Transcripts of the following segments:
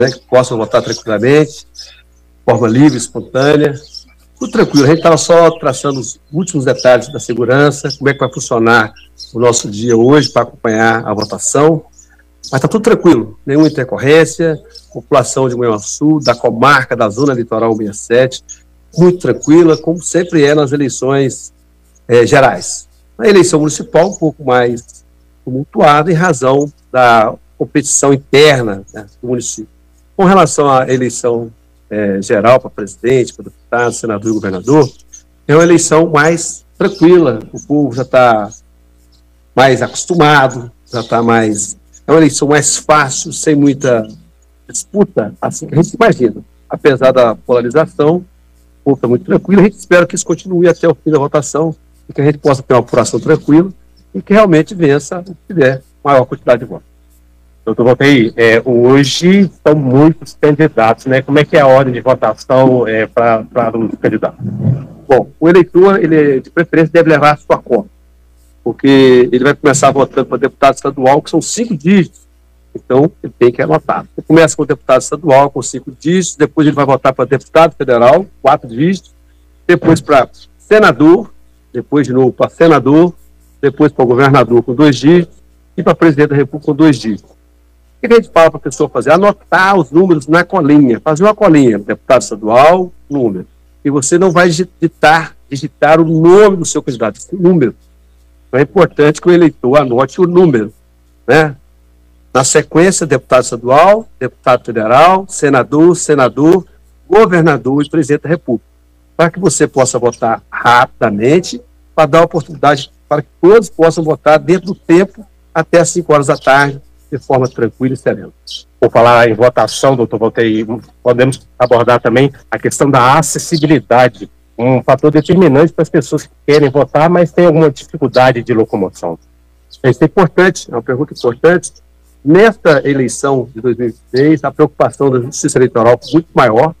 né, que possam votar tranquilamente, de forma livre, espontânea, tudo tranquilo. A gente estava só traçando os últimos detalhes da segurança, como é que vai funcionar o nosso dia hoje para acompanhar a votação, mas está tudo tranquilo, nenhuma intercorrência, população de Manhuaçu, da comarca, da zona litoral 67, muito tranquila, como sempre é nas eleições gerais. A eleição municipal um pouco mais tumultuada em razão da competição interna, né, do município. Com relação à eleição geral para presidente, para deputado, senador e governador, é uma eleição mais tranquila, o povo já está mais acostumado, já está mais... É uma eleição mais fácil, sem muita disputa, assim que a gente imagina. Apesar da polarização, o povo está muito tranquilo, a gente espera que isso continue até o fim da votação, e que a gente possa ter uma apuração tranquila, e que realmente vença o que tiver maior quantidade de votos. Doutor Voltaire, hoje são muitos candidatos, né? Como é que é a ordem de votação para os candidatos? Bom, o eleitor, ele de preferência deve levar a sua conta, porque ele vai começar votando para deputado estadual, que são 5 dígitos, então ele tem que anotar. Ele começa com o deputado estadual, com 5 dígitos, depois ele vai votar para deputado federal, 4 dígitos, depois para senador, depois de novo para senador, depois para governador com 2 dígitos, e para presidente da República com 2 dígitos. O que a gente fala para a pessoa fazer? Anotar os números na colinha, fazer uma colinha, deputado estadual, número. E você não vai digitar o nome do seu candidato, esse número. Então é importante que o eleitor anote o número, né? Na sequência, deputado estadual, deputado federal, senador, governador e presidente da República. Para que você possa votar rapidamente, para dar oportunidade para que todos possam votar dentro do tempo até às 5 horas da tarde, de forma tranquila e serena. Por falar em votação, doutor Voltaire, podemos abordar também a questão da acessibilidade, um fator determinante para as pessoas que querem votar, mas têm alguma dificuldade de locomoção. Isso é importante, é uma pergunta importante. Nesta eleição de 2026, a preocupação da Justiça Eleitoral é muito maior.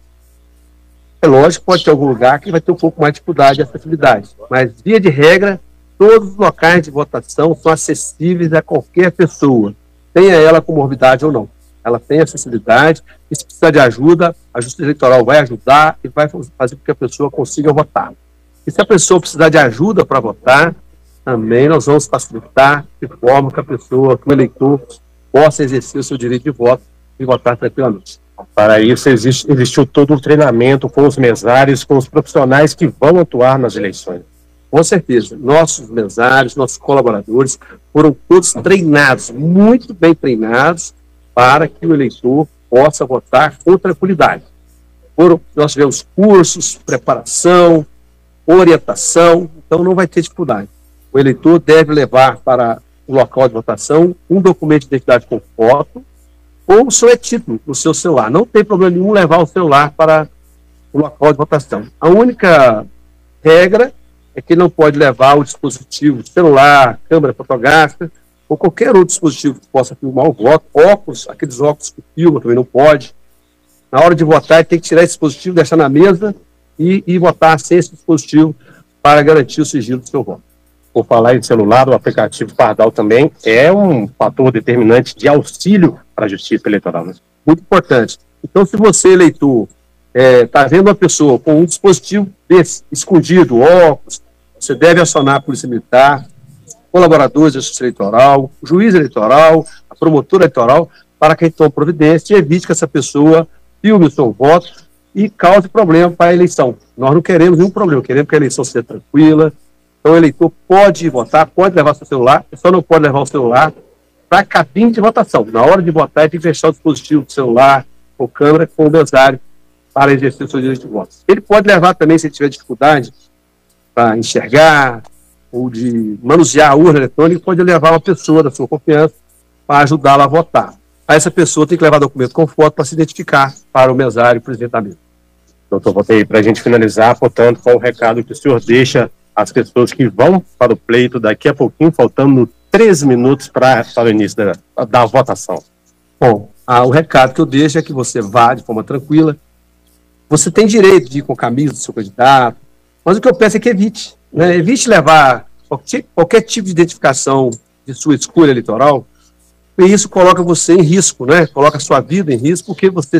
É lógico, pode ter algum lugar que vai ter um pouco mais de dificuldade de acessibilidade, mas, via de regra, todos os locais de votação são acessíveis a qualquer pessoa, tenha ela comorbidade ou não. Ela tem acessibilidade, e se precisar de ajuda, a Justiça Eleitoral vai ajudar e vai fazer com que a pessoa consiga votar. E se a pessoa precisar de ajuda para votar, também nós vamos facilitar de forma que a pessoa, que o eleitor, possa exercer o seu direito de voto e votar tranquilamente. Para isso, existiu todo um treinamento com os mesários, com os profissionais que vão atuar nas eleições. Com certeza, nossos mesários, nossos colaboradores foram todos treinados, muito bem treinados, para que o eleitor possa votar com tranquilidade. Nós tivemos cursos, preparação, orientação, então não vai ter dificuldade. O eleitor deve levar para o local de votação um documento de identidade com foto ou o seu e-título no seu celular. Não tem problema nenhum levar o celular para o local de votação. A única regra é que não pode levar o dispositivo celular, câmera fotográfica ou qualquer outro dispositivo que possa filmar o voto, óculos, aqueles óculos que filmam também não pode. Na hora de votar, ele tem que tirar esse dispositivo, deixar na mesa e votar sem esse dispositivo para garantir o sigilo do seu voto. Por falar em celular, o aplicativo Pardal também é um fator determinante de auxílio para a Justiça Eleitoral, né? Muito importante. Então, se você, eleitor, está vendo uma pessoa com um dispositivo desse, escondido, óculos, você deve acionar a Polícia Militar, colaboradores da Justiça Eleitoral, o juiz eleitoral, a promotora eleitoral, para que a gente tome providência e evite que essa pessoa filme o seu voto e cause problema para a eleição. Nós não queremos nenhum problema, queremos que a eleição seja tranquila. Então, o eleitor pode votar, pode levar seu celular, só não pode levar o celular para a cabine de votação. Na hora de votar, ele tem que fechar o dispositivo do celular, ou câmera, com o mesário, para exercer o seu direito de voto. Ele pode levar também, se ele tiver dificuldade para enxergar ou de manusear a urna eletrônica, pode levar uma pessoa da sua confiança para ajudá-la a votar. Aí essa pessoa tem que levar documento com foto para se identificar para o mesário e presidente da mesa. Doutor Voltaire, para a gente finalizar, portanto, qual o recado que o senhor deixa às pessoas que vão para o pleito daqui a pouquinho, faltando 13 minutos para o início da votação? Bom, o recado que eu deixo é que você vá de forma tranquila. Você tem direito de ir com a camisa do seu candidato, mas o que eu peço é que evite, né? Evite levar qualquer tipo de identificação de sua escolha eleitoral E isso coloca você em risco, né? Coloca a sua vida em risco, porque você